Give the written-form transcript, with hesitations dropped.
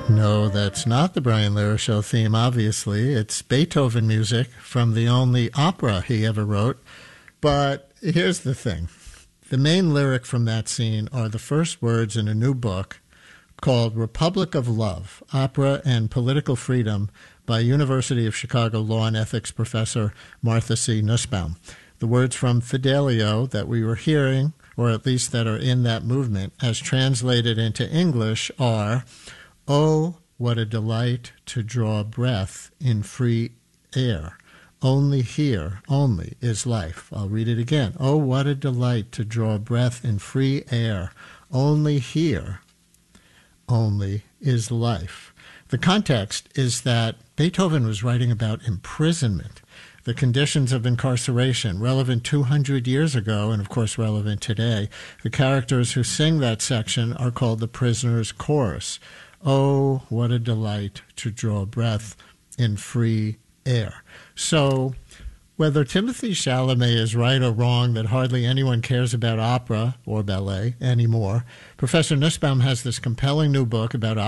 No, that's not the Brian Lehrer Show theme, obviously. It's Beethoven music from the only opera he ever wrote. But here's the thing. The main lyric from that scene are the first words in a new book called Republic of Love, Opera and Political Freedom by University of Chicago Law and Ethics professor Martha C. Nussbaum. The words from Fidelio that we were hearing, or at least that are in that movement, as translated into English are, "Oh, what a delight to draw breath in free air. Only here, only, is life." I'll read it again. "Oh, what a delight to draw breath in free air. Only here, only, is life." The context is that Beethoven was writing about imprisonment, the conditions of incarceration, relevant 200 years ago and, of course, relevant today. The characters who sing that section are called the Prisoner's Chorus. Oh, what a delight to draw breath in free air. So whether Timothée Chalamet is right or wrong that hardly anyone cares about opera or ballet anymore, Professor Nussbaum has this compelling new book about